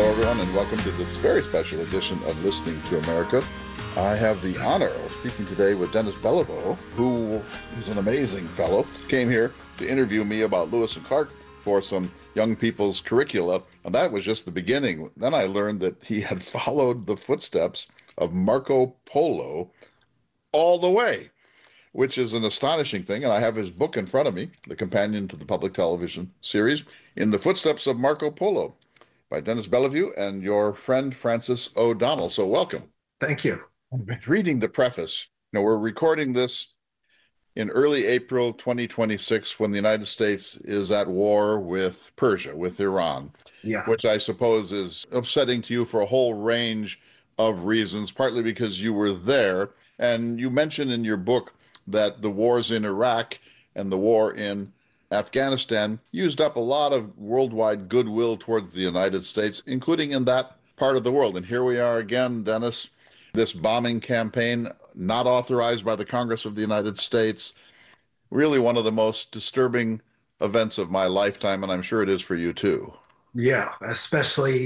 Hello, everyone, and welcome to this very special edition of Listening to America. I have the honor of speaking today with Dennis Beliveau, who is an amazing fellow. Came here to interview me about Lewis and Clark for some young people's curricula, and that was just the beginning. Then I learned that he had followed the footsteps of Marco Polo all the way, which is an astonishing thing. And I have his book in front of me, the companion to the public television series, In the Footsteps of Marco Polo, by Dennis Beliveau and your friend Francis O'Donnell. So welcome. Thank you. Reading the preface, we're recording this in early April 2026 when the United States is at war with Persia, with Iran, Yeah. which I suppose is upsetting to you for a whole range of reasons, partly because you were there. And you mentioned in your book that the wars in Iraq and the war in Afghanistan used up a lot of worldwide goodwill towards the United States, including in that part of the world. And here we are again, Dennis, this bombing campaign not authorized by the Congress of the United States. Really one of the most disturbing events of my lifetime, and I'm sure it is for you too. Yeah, especially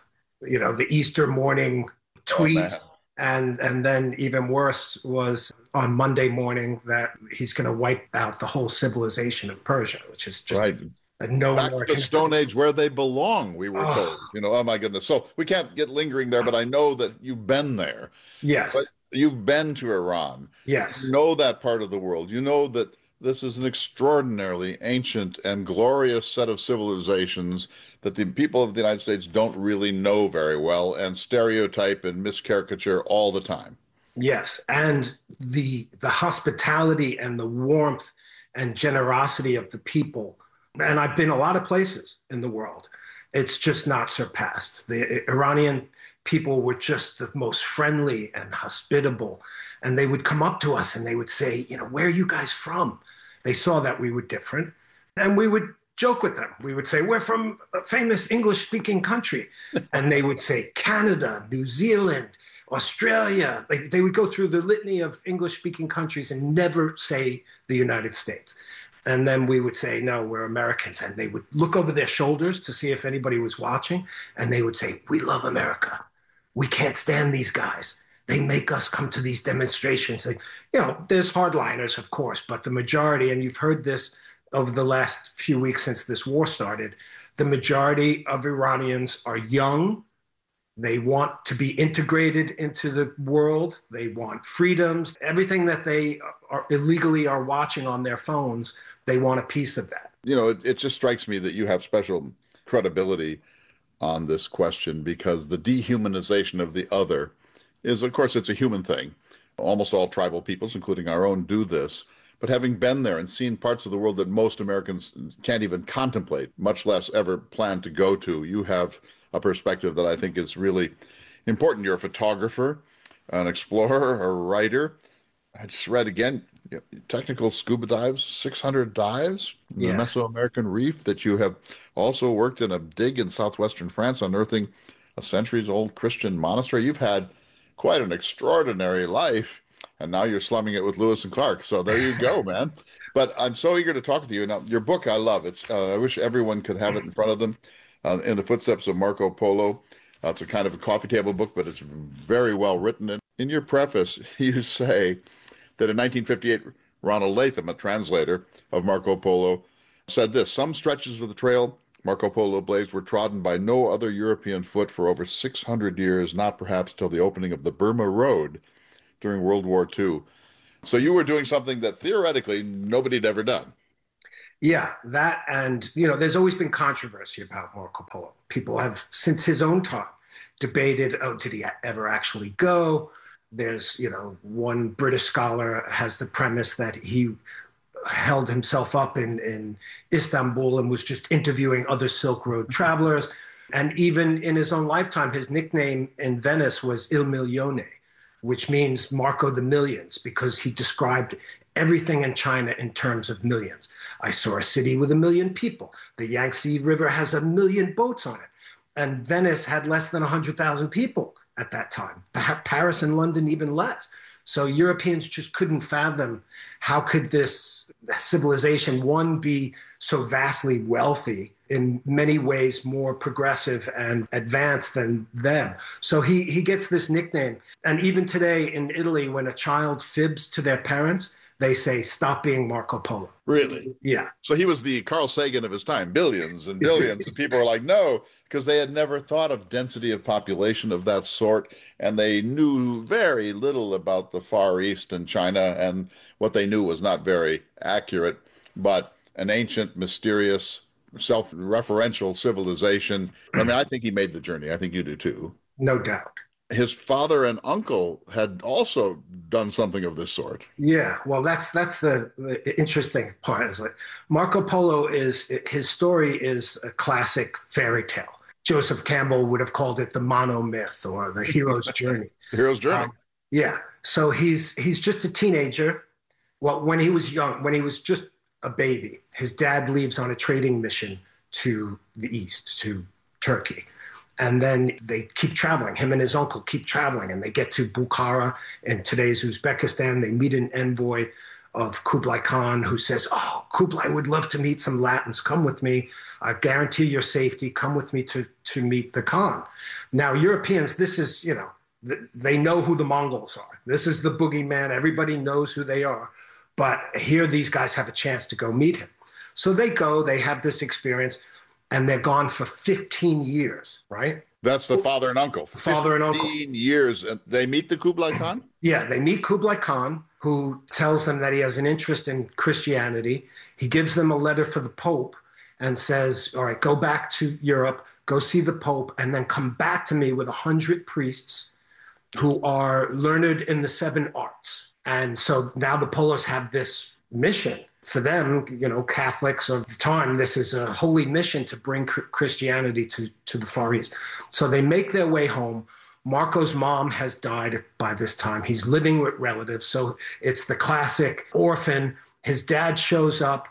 the Easter morning Oh, man. tweet, and then even worse was on Monday morning that he's going to wipe out the whole civilization of Persia, which is just Right. no Back more. to the Stone Age where they belong, we were told. Oh, Oh my goodness. So we can't get lingering there, but I know that you've been there. But yes, you've been to Iran. You yes, know that part of the world. You know that this is an extraordinarily ancient and glorious set of civilizations that the people of the United States don't really know very well and stereotype and miscaricature all the time. yes, and the hospitality and the warmth and generosity of the people. And I've been a lot of places in the world. It's just not surpassed. The Iranian people were just the most friendly and hospitable. And they would come up to us and they would say, where are you guys from? They saw that we were different. And we would joke with them. We would say, we're from a famous English speaking country. And they would say, Canada, New Zealand, Australia. They would go through the litany of English speaking countries and never say the United States. And then we would say, no, we're Americans. And they would look over their shoulders to see if anybody was watching. And they would say, we love America. We can't stand these guys. They make us come to these demonstrations. There's hardliners, of course, but the majority, and you've heard this over the last few weeks since this war started, the majority of Iranians are young. They want to be integrated into the world. They want freedoms. Everything that they are illegally are watching on their phones, they want a piece of that. It just strikes me that you have special credibility on this question because the dehumanization of the other is, of course, it's a human thing. Almost all tribal peoples, including our own, do this. But having been there and seen parts of the world that most Americans can't even contemplate, much less ever plan to go to, you have a perspective that I think is really important. You're a photographer, an explorer, a writer. I just read again, technical scuba dives, 600 dives in the Yes. Mesoamerican reef, that you have also worked in a dig in southwestern France, unearthing a centuries-old Christian monastery. You've had quite an extraordinary life, and now you're slumming it with Lewis and Clark. So there you go, man. But I'm so eager to talk to you. Now, your book, I love. I wish everyone could have it in front of them, In the Footsteps of Marco Polo. It's a kind of a coffee table book, but it's very well written. And in your preface, you say that in 1958, Ronald Latham, a translator of Marco Polo, said this: some stretches of the trail Marco Polo blazed were trodden by no other European foot for over 600 years, not perhaps till the opening of the Burma Road during World War II. So you were doing something that theoretically nobody had ever done. Yeah, that, and there's always been controversy about Marco Polo. People have, since his own time, debated, oh, did he ever actually go? There's, one British scholar has the premise that he held himself up in Istanbul and was just interviewing other Silk Road travelers. And even in his own lifetime, his nickname in Venice was Il Milione, which means Marco the Millions, because he described everything in China in terms of millions. I saw a city with 1 million people. The Yangtze River has 1 million boats on it. And Venice had less than 100,000 people at that time. Paris and London even less. So Europeans just couldn't fathom how could this civilization, one, be so vastly wealthy, in many ways more progressive and advanced than them. So he gets this nickname. And even today in Italy, when a child fibs to their parents, they say, stop being Marco Polo. Really? Yeah. So he was the Carl Sagan of his time, billions and billions. And people are like, no, because they had never thought of density of population of that sort. And they knew very little about the Far East and China. And what they knew was not very accurate. But an ancient, mysterious, self-referential civilization. I mean, I think he made the journey. I think you do too. No doubt. His father and uncle had also done something of this sort. Yeah, well, that's the interesting part. Is like Marco Polo is his story is a classic fairy tale. Joseph Campbell would have called it the monomyth or the hero's journey. The hero's journey. Yeah. So he's just a teenager. Well, when he was young, when he was just a baby, his dad leaves on a trading mission to the east, to Turkey. And then they keep traveling. Him and his uncle keep traveling, and they get to Bukhara in today's Uzbekistan. They meet an envoy of Kublai Khan who says, oh, Kublai would love to meet some Latins. Come with me. I guarantee your safety. Come with me to meet the Khan. Now, Europeans, this is, they know who the Mongols are. This is the boogeyman. Everybody knows who they are. But here these guys have a chance to go meet him. So they go, they have this experience, and they're gone for 15 years, right? That's the father and uncle. Father and uncle. 15 years. And they meet the Kublai Khan? Yeah, they meet Kublai Khan, who tells them that he has an interest in Christianity. He gives them a letter for the Pope and says, all right, go back to Europe, go see the Pope, and then come back to me with 100 priests who are learned in the 7 arts. And so now the Polos have this mission. For them, Catholics of the time, this is a holy mission to bring Christianity to the Far East. So they make their way home. Marco's mom has died by this time. He's living with relatives. So it's the classic orphan. His dad shows up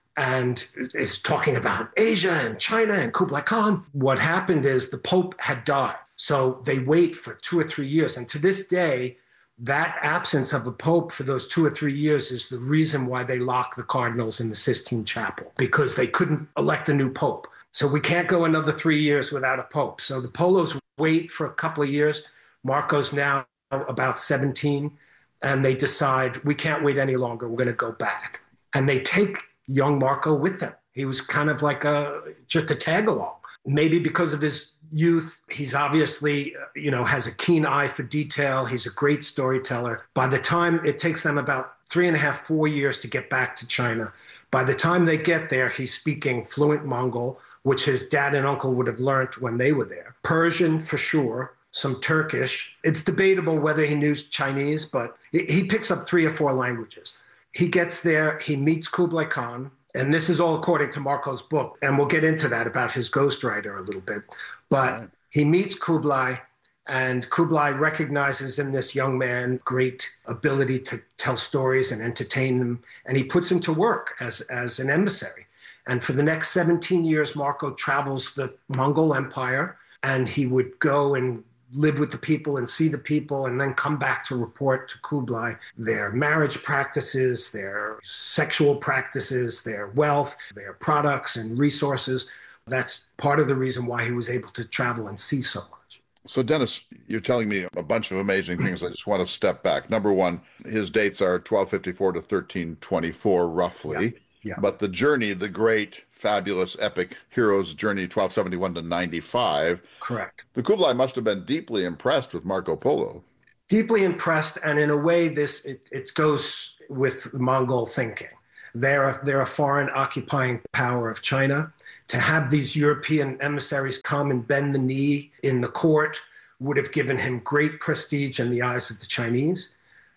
and is talking about Asia and China and Kublai Khan. What happened is the Pope had died. So they wait for 2 or 3 years. And to this day, that absence of a pope for those 2 or 3 years is the reason why they lock the cardinals in the Sistine Chapel, because they couldn't elect a new pope. So we can't go another 3 years without a pope. So the Polos wait for a couple of years. Marco's now about 17, and they decide we can't wait any longer. We're going to go back. And they take young Marco with them. He was kind of like just a tag along. Maybe because of his youth, he's obviously, has a keen eye for detail. He's a great storyteller. By the time it takes them about 3.5, 4 years to get back to China, by the time they get there, he's speaking fluent Mongol, which his dad and uncle would have learned when they were there. Persian for sure, some Turkish. It's debatable whether he knew Chinese, but he picks up 3 or 4 languages. He gets there, he meets Kublai Khan, and this is all according to Marco's book, and we'll get into that about his ghostwriter a little bit. But he meets Kublai, and Kublai recognizes in this young man great ability to tell stories and entertain them, and he puts him to work as an emissary. And for the next 17 years, Marco travels the Mongol Empire, and he would go and live with the people and see the people and then come back to report to Kublai their marriage practices, their sexual practices, their wealth, their products and resources. That's part of the reason why he was able to travel and see so much. So, Dennis, you're telling me a bunch of amazing things. I just want to step back. Number one, his dates are 1254 to 1324, roughly. Yeah. But the journey, the great, fabulous, epic hero's journey, 1271 to 95. Correct. The Kublai must have been deeply impressed with Marco Polo. Deeply impressed, and in a way, it goes with Mongol thinking. They're a foreign occupying power of China. To have these European emissaries come and bend the knee in the court would have given him great prestige in the eyes of the Chinese.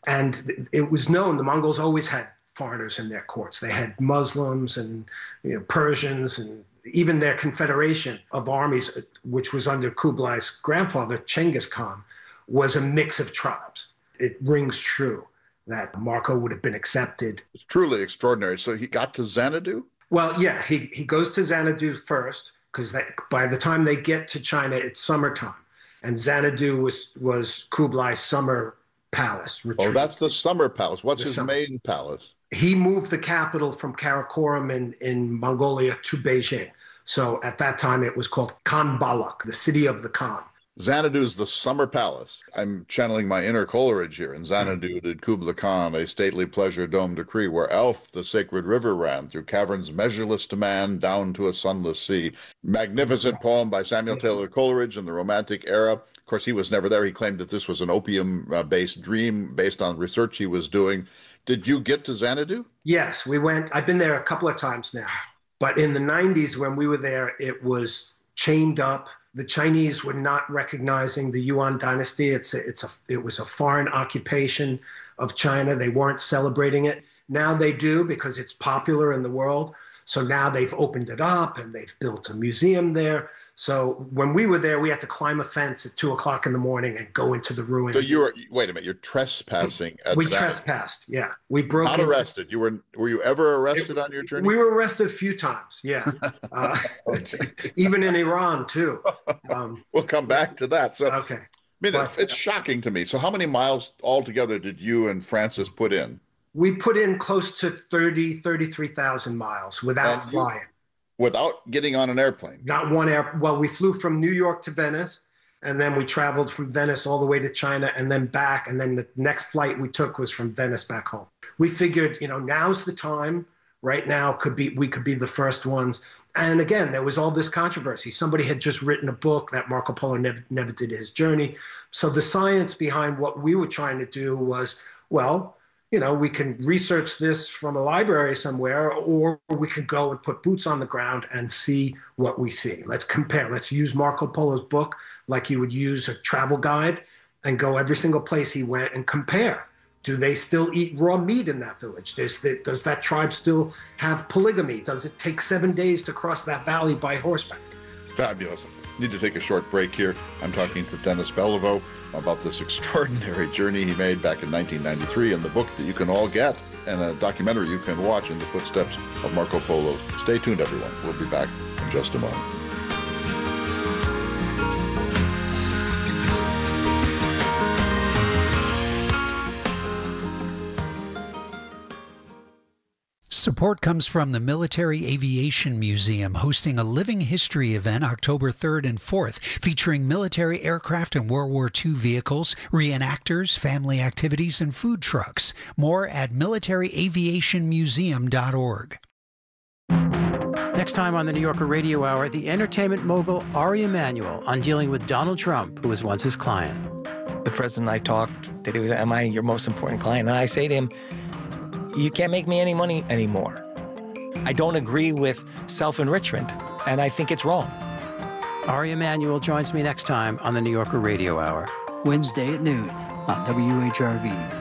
And it was known the Mongols always had foreigners in their courts. They had Muslims and Persians, and even their confederation of armies, which was under Kublai's grandfather, Genghis Khan, was a mix of tribes. It rings true that Marco would have been accepted. It's truly extraordinary. So he got to Xanadu? Well, yeah, he goes to Xanadu first, because by the time they get to China, it's summertime. And Xanadu was Kublai's summer palace retreat. Oh, that's the summer palace. What's his main palace? He moved the capital from Karakoram in Mongolia to Beijing. So at that time, it was called Khan Balak, the city of the Khan. Xanadu's the summer palace. I'm channeling my inner Coleridge here. In Xanadu did Kubla Khan a stately pleasure dome decree, where Elf, the sacred river, ran through caverns measureless to man, down to a sunless sea. Magnificent poem by Samuel Taylor Coleridge in the Romantic era. Of course, he was never there. He claimed that this was an opium-based dream based on research he was doing. Did you get to Xanadu? Yes, we went. I've been there a couple of times now. But in the 90s, when we were there, it was chained up. The Chinese were not recognizing the Yuan dynasty. It was a foreign occupation of China. They weren't celebrating it. Now they do because it's popular in the world. So now they've opened it up and they've built a museum there. So when we were there, we had to climb a fence at 2:00 in the morning and go into the ruins. So wait a minute, you're trespassing at We Xanadu. trespassed, yeah. We broke Not arrested. Were you ever arrested on your journey? We were arrested a few times, yeah. Even in Iran, too. We'll come back to that. So, okay. I mean, it's shocking to me. So how many miles altogether did you and Francis put in? We put in close to 33,000 miles without flying. Without getting on an airplane? Not one well, we flew from New York to Venice, and then we traveled from Venice all the way to China and then back. And then the next flight we took was from Venice back home. We figured, now's the time. Right now we could be the first ones. And again, there was all this controversy. Somebody had just written a book that Marco Polo never did his journey. So the science behind what we were trying to do was, well, we can research this from a library somewhere, or we can go and put boots on the ground and see what we see. Let's compare. Let's use Marco Polo's book like you would use a travel guide and go every single place he went and compare. Do they still eat raw meat in that village? Does that tribe still have polygamy? Does it take 7 days to cross that valley by horseback? Fabulous. Need to take a short break here. I'm talking to Dennis Beliveau about this extraordinary journey he made back in 1993 in the book that you can all get and a documentary you can watch in the footsteps of Marco Polo. Stay tuned, everyone. We'll be back in just a moment. Support comes from the Military Aviation Museum, hosting a living history event October 3rd and 4th, featuring military aircraft and World War II vehicles, reenactors, family activities, and food trucks. More at militaryaviationmuseum.org. Next time on the New Yorker Radio Hour, the entertainment mogul Ari Emanuel on dealing with Donald Trump, who was once his client. The president and I talked, that he was, am I your most important client? And I say to him, you can't make me any money anymore. I don't agree with self-enrichment, and I think it's wrong. Ari Emanuel joins me next time on the New Yorker Radio Hour. Wednesday at noon on WHRV.